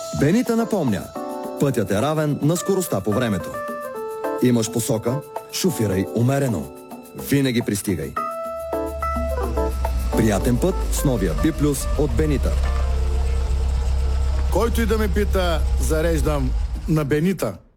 Бенита напомня: пътят е равен на скоростта по времето. Имаш посока, шофирай умерено. Винаги пристигай. Приятен път с новия B+ от Бенита. Който и да ме пита, зареждам на Бенита.